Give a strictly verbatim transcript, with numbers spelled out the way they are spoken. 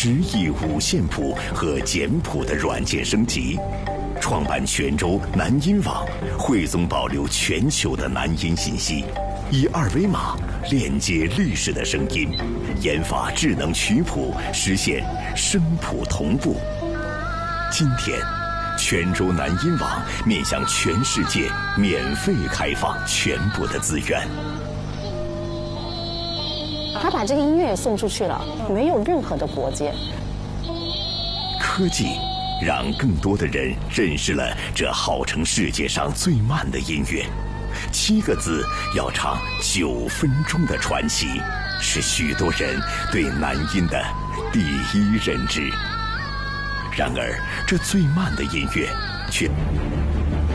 十亿五线谱和简谱的软件升级，创办泉州南音网，汇总保留全球的南音信息，以二维码链接历史的声音，研发智能曲谱，实现声谱同步。今天，泉州南音网面向全世界免费开放全部的资源。 他把这个音乐送出去了，没有任何的国界。 科技让更多的人认识了这号称世界上最慢的音乐。七个字要唱九分钟的传奇，是许多人对南音的第一认知。然而，这最慢的音乐却